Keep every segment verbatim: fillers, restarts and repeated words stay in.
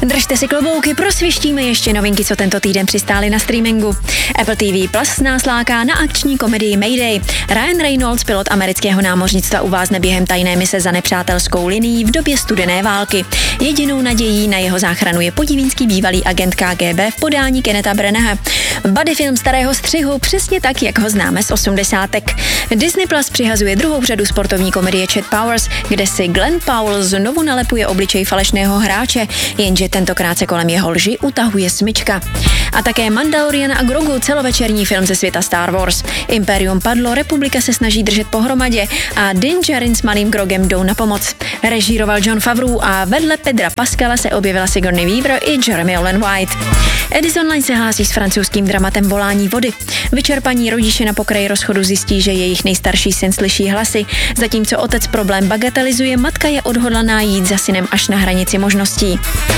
Držte si klobouky, prosvištíme ještě novinky, co tento týden přistály na streamingu. Apple T V Plus nás láká na akční komedii Mayday. Ryan Reynolds, pilot amerického námořnictva, uvázne během tajné mise za nepřátelskou linií v době studené války. Jedinou nadějí na jeho záchranu je podivínský bývalý agent K G B v podání Kennetha Branaha. Buddy film starého střihu, přesně tak, jak ho známe z osmdesátek. Disney Plus přihazuje druhou řadu sportovní komedie Chet Powers, kde si Glenn Powell znovu nalepuje obličej falešného hráče, jenže tentokrát se kolem jeho lži utahuje smyčka. A také Mandalorian a Grogu, celovečerní film ze světa Star Wars. Imperium padlo, republika se snaží držet pohromadě a Din Djarin s malým Grogem jdou na pomoc. Režíroval Jon Favreau a vedle Pedra Pascala se objevila Sigourney Weaver i Jeremy Allen White. Edison Line se hlásí s francouzským dramatem Volání vody. Vyčerpaní rodiče na pokraji rozchodu zjistí, že jejich nejstarší syn slyší hlasy. Zatímco otec problém bagatelizuje, matka je odhodlaná jít za synem až na hranici možností.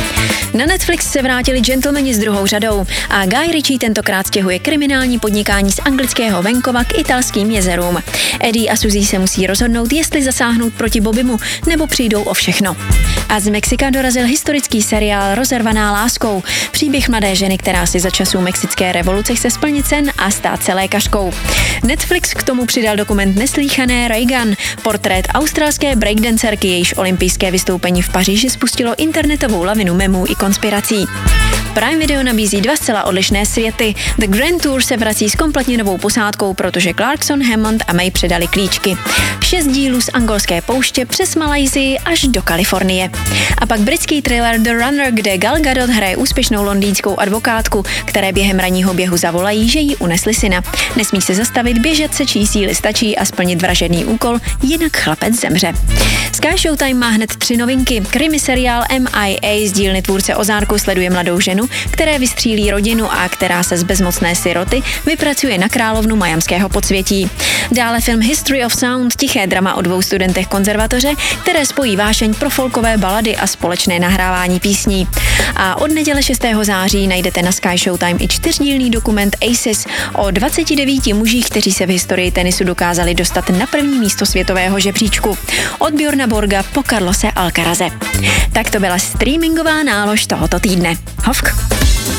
Na Netflix se vrátili Gentlemani s druhou řadou a Guy Ritchie tentokrát stěhuje kriminální podnikání z anglického venkova k italským jezerům. Eddie a Suzy se musí rozhodnout, jestli zasáhnout proti Bobbymu, nebo přijdou o všechno. A z Mexika dorazil historický seriál Rozervaná láskou. Příběh mladé ženy, která si za časů mexické revoluce chce splnit sen a stát se lékařkou. Netflix k tomu přidal dokument Neslýchané Reagan, portrét australské breakdancerky, jejíž olympijské vystoupení v Paříži spustilo internetovou lavinu memů i konspirací. Prime Video nabízí dva zcela odlišné světy. The Grand Tour se vrací s kompletně novou posádkou, protože Clarkson, Hammond a May předali klíčky. Šest dílů z angolské pouště přes Malajsii až do Kalifornie. A pak britský thriller The Runner, kde Gal Gadot hraje úspěšnou londýnskou advokátku, které během ranního běhu zavolají, že jí unesli syna. Nesmí se zastavit, běžet se, čí síly stačí a splnit vražedný úkol, jinak chlapec zemře. Sky Showtime má hned tři novinky. Krimi seriál M I A z dílny tvůrce Ozárku sleduje mladou ženu, které vystřílí rodinu a která se z bezmocné siroty vypracuje na královnu majamského podsvětí. Dále film History of Sound, tiché drama o dvou studentech konzervatoře, které spojí vášeň pro folkové balady a společné nahrávání písní. A od neděle šestého září najdete na Sky Showtime i čtyřdílný dokument Aces o dvaceti devíti mužích, kteří se v historii tenisu dokázali dostat na první místo světového žebříčku. Od Bjorna Borga po Carlose Alcaraze. Tak to byla streamingová nálož tohoto týdne. Hovk.